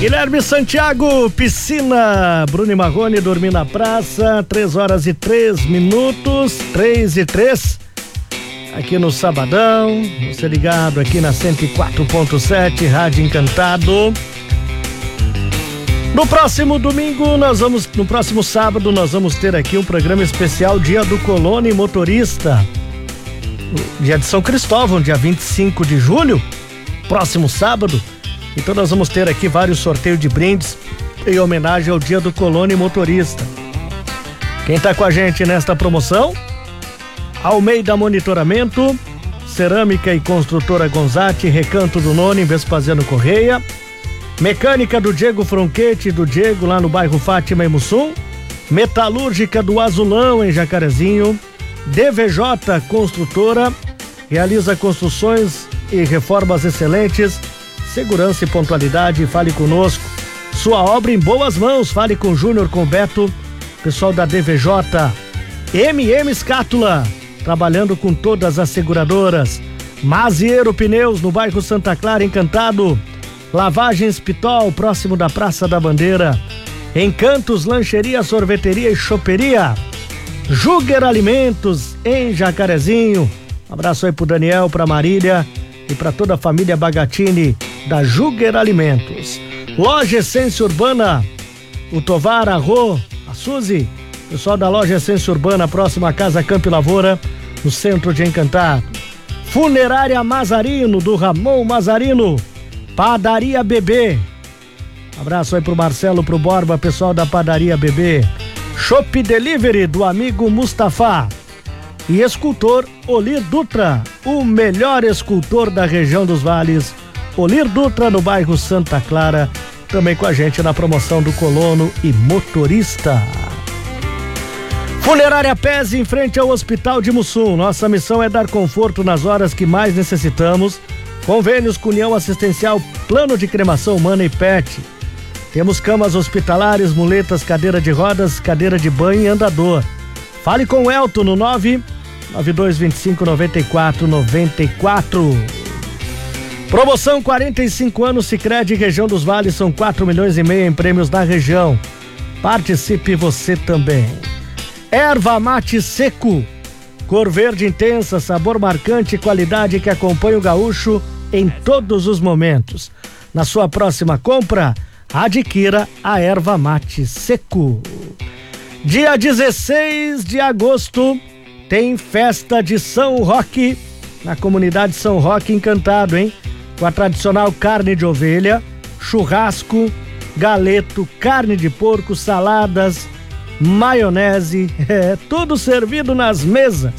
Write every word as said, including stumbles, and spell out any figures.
Guilherme Santiago, piscina, Bruno e Marrone, dormir na praça, três horas e três minutos, três e três, aqui no Sabadão, você ligado aqui na cento e quatro ponto sete, Rádio Encantado. No próximo domingo, nós vamos, no próximo sábado, nós vamos ter aqui um programa especial Dia do Colono e Motorista. Dia de São Cristóvão, dia vinte e cinco de julho, próximo sábado. Então nós vamos ter aqui vários sorteios de brindes em homenagem ao Dia do Colono e Motorista. Quem está com a gente nesta promoção? Almeida Monitoramento, Cerâmica e Construtora Gonzatti, Recanto do Nono, em Vespasiano Correia. Mecânica do Diego Fronquete, do Diego lá no bairro Fátima e Mussum. Metalúrgica do Azulão, em Jacarezinho. D V J Construtora, realiza construções e reformas excelentes. Segurança e pontualidade, fale conosco. Sua obra em boas mãos, fale com o Júnior, com o Beto, pessoal da D V J. M M Escátula, trabalhando com todas as seguradoras. Mazieiro Pneus, no bairro Santa Clara, Encantado. Lavagens Pitol, próximo da Praça da Bandeira. Encantos, lancheria, sorveteria e choperia. Juger Alimentos, em Jacarezinho. Um abraço aí pro Daniel, pra Marília e pra toda a família Bagatini da Juger Alimentos. Loja Essência Urbana, o Tovar, a Rô, a Suzy, pessoal da Loja Essência Urbana, próxima à Casa Campo e Lavoura, no centro de Encantado. Funerária Mazarino, do Ramon Mazarino. Padaria Bebê, abraço aí pro Marcelo, pro Borba, pessoal da Padaria Bebê. Shop Delivery, do amigo Mustafa. E escultor Olir Dutra, o melhor escultor da região dos Vales. Olir Dutra, no bairro Santa Clara, também com a gente na promoção do Colono e Motorista. Funerária Pese, em frente ao Hospital de Mussum. Nossa missão é dar conforto nas horas que mais necessitamos. Convênios com União Assistencial, Plano de Cremação Humana e Pet. Temos camas hospitalares, muletas, cadeira de rodas, cadeira de banho e andador. Fale com o Elton no nove nove dois dois cinco nove quatro nove quatro. Promoção quarenta e cinco anos Sicredi, região dos Vales, são quatro milhões e meio em prêmios da região. Participe você também. Erva Mate Seco, cor verde intensa, sabor marcante e qualidade que acompanha o gaúcho em todos os momentos. Na sua próxima compra, adquira a Erva Mate Seco. Dia dezesseis de agosto tem festa de São Roque na comunidade São Roque, Encantado, hein? Com a tradicional carne de ovelha, churrasco, galeto, carne de porco, saladas, maionese, é tudo servido nas mesas.